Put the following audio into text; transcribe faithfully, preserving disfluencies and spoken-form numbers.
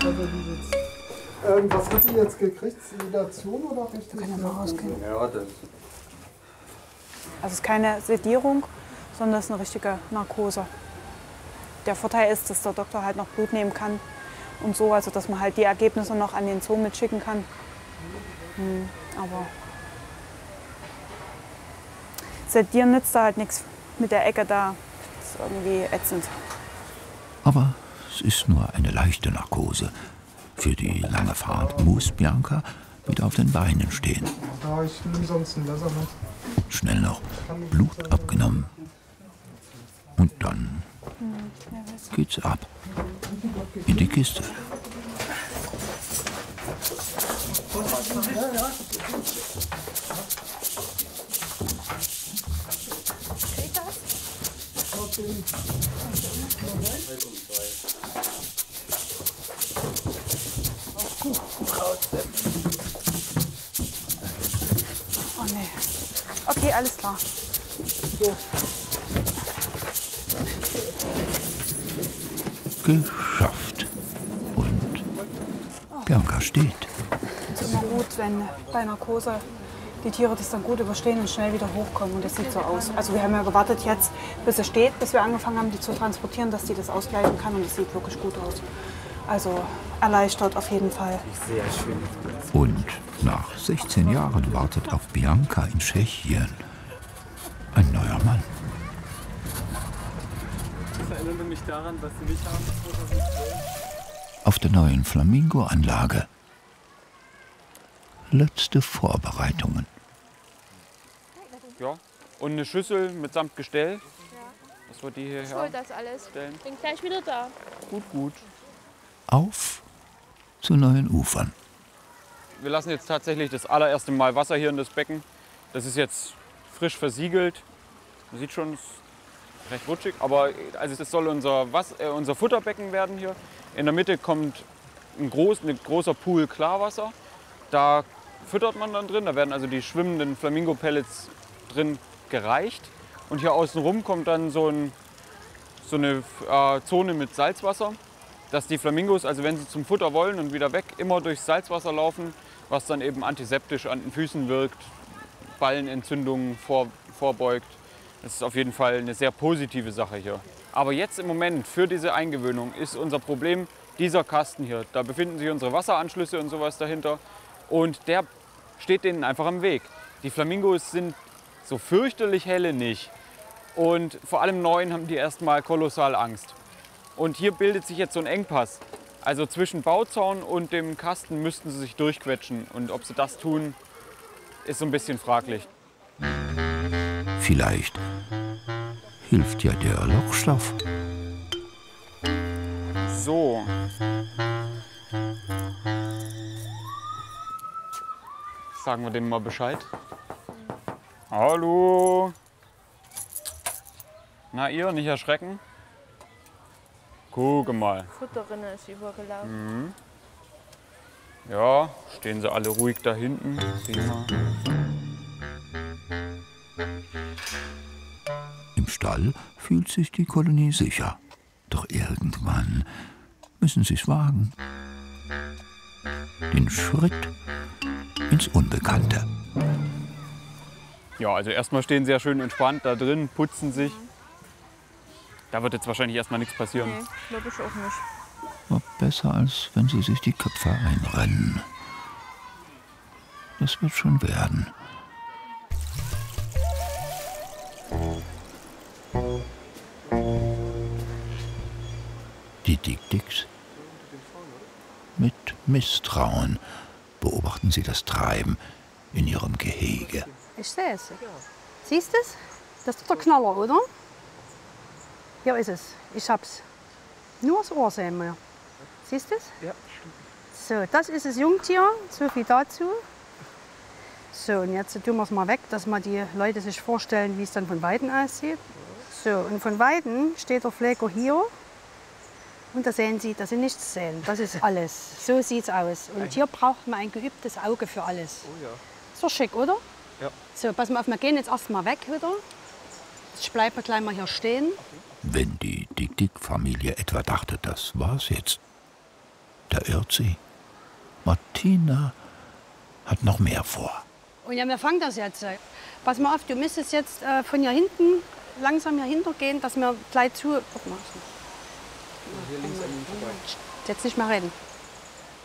Ähm, was hat die jetzt gekriegt? Sedation oder richtig? Kann ja mal rausgehen. Ja, das. Also es ist keine Sedierung, sondern es ist eine richtige Narkose. Der Vorteil ist, dass der Doktor halt noch Blut nehmen kann und so, also dass man halt die Ergebnisse noch an den Zoo mitschicken kann. Hm, aber Sedieren nützt da halt nichts mit der Ecke da. Das ist irgendwie ätzend. Aber es ist nur eine leichte Narkose. Für die lange Fahrt muss Bianca wieder auf den Beinen stehen. Ja, ich nehme sonst ein Messer mit. Schnell noch Blut abgenommen. Und dann geht's ab. In die Kiste. Oh nee. Okay, alles klar. Geschafft. Und Bianca steht. Es ist immer gut, wenn bei Narkose die Tiere das dann gut überstehen und schnell wieder hochkommen. Und das sieht so aus. Also wir haben ja gewartet jetzt, bis es steht, bis wir angefangen haben, die zu transportieren, dass die das ausgleichen kann. Und es sieht wirklich gut aus. Also erleichtert auf jeden Fall. Sehr schön. Und nach sechzehn Jahren wartet auf Bianca in Tschechien ein neuer Mann. Ich erinnere mich daran, dass Sie mich haben zweitausendzwölf. Auf der neuen Flamingo-Anlage. Letzte Vorbereitungen. Ja, und eine Schüssel mitsamt Gestell. Dass wir die Ich hol hierher das alles. stellen. Bin gleich wieder da. Gut, gut. Auf zu neuen Ufern. Wir lassen jetzt tatsächlich das allererste Mal Wasser hier in das Becken. Das ist jetzt frisch versiegelt. Man sieht schon, es ist recht rutschig. Aber also das soll unser, Was äh, unser Futterbecken werden hier. In der Mitte kommt ein, groß, ein großer Pool Klarwasser. Da füttert man dann drin. Da werden also die schwimmenden Flamingo-Pellets drin gereicht. Und hier außenrum kommt dann so, ein, so eine äh, Zone mit Salzwasser, dass die Flamingos, also wenn sie zum Futter wollen und wieder weg, immer durchs Salzwasser laufen, was dann eben antiseptisch an den Füßen wirkt, Ballenentzündungen vor, vorbeugt. Das ist auf jeden Fall eine sehr positive Sache hier. Aber jetzt im Moment für diese Eingewöhnung ist unser Problem dieser Kasten hier. Da befinden sich unsere Wasseranschlüsse und sowas dahinter. Und der steht denen einfach im Weg. Die Flamingos sind so fürchterlich helle nicht. Und vor allem Neuen haben die erstmal kolossal Angst. Und hier bildet sich jetzt so ein Engpass. Also zwischen Bauzaun und dem Kasten müssten sie sich durchquetschen. Und ob sie das tun, ist so ein bisschen fraglich. Vielleicht hilft ja der Lochstoff. So. Sagen wir dem mal Bescheid. Hallo. Na ihr, nicht erschrecken. Gucke mal. Futterrinne ist übergelaufen. Mhm. Ja, stehen sie alle ruhig da hinten. Prima. Im Stall fühlt sich die Kolonie sicher. Doch irgendwann müssen sie es wagen. Den Schritt ins Unbekannte. Ja, also erstmal stehen sie ja schön entspannt da drin, putzen sich. Da wird jetzt wahrscheinlich erstmal nichts passieren. Nee, glaube ich auch nicht. War besser, als wenn sie sich die Köpfe einrennen. Das wird schon werden. Die Dick-Dicks. Mit Misstrauen beobachten sie das Treiben in ihrem Gehege. Ich sehe es. Siehst du es? Das ist der Knaller, oder? Hier ist es. Ich hab's. Nur das Ohr sehen wir. Siehst du es? Ja. So, das ist das Jungtier. So viel dazu. So, und jetzt tun wir es mal weg, dass mal die Leute sich vorstellen, wie es dann von Weitem aussieht. So, und von Weitem steht der Pfleger hier. Und da sehen Sie, dass Sie nichts sehen. Das ist alles. So sieht es aus. Und hier braucht man ein geübtes Auge für alles. Oh ja. Ist doch schick, oder? Ja. So, pass mal auf, wir gehen jetzt erst mal weg wieder. Ich bleibe gleich mal hier stehen. Wenn die Dick-Dick-Familie etwa dachte, das war's jetzt, Da irrt sie. Martina hat noch mehr vor. Und ja, wir fangen das jetzt. Pass mal auf, du müsstest jetzt äh, von hier hinten langsam hier hintergehen, dass wir gleich zu... Guck mal. Hier links an den vorbei. Jetzt nicht mehr reden.